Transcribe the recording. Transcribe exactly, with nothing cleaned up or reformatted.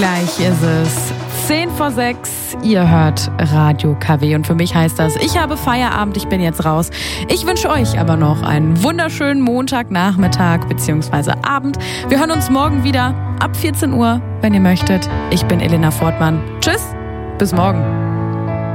Gleich ist es zehn vor sechs. Ihr hört Radio K W und für mich heißt das, ich habe Feierabend, ich bin jetzt raus. Ich wünsche euch aber noch einen wunderschönen Montagnachmittag bzw. Abend. Wir hören uns morgen wieder ab vierzehn Uhr, wenn ihr möchtet. Ich bin Elena Fortmann. Tschüss, bis morgen.